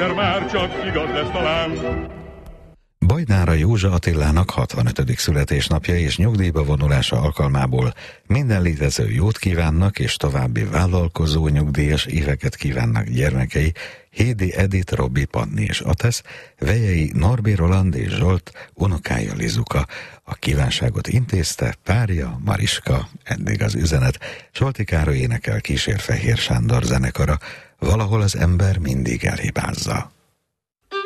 egyszer már csak igaz lesz talán. Bajnára Józsa Attilának 65. születésnapja és nyugdíjba vonulása alkalmából minden létező jót kívánnak, és további vállalkozó nyugdíjas éveket kívánnak gyermekei Hédi Edith, Robi, Panni és Atesz, vejei Norbi, Roland és Zsolt, unokája Lizuka. A kívánságot intézte párja, Mariska, eddig az üzenet. Solti Károly énekel, kísér Fehér Sándor zenekara. Valahol az ember mindig elhibázza.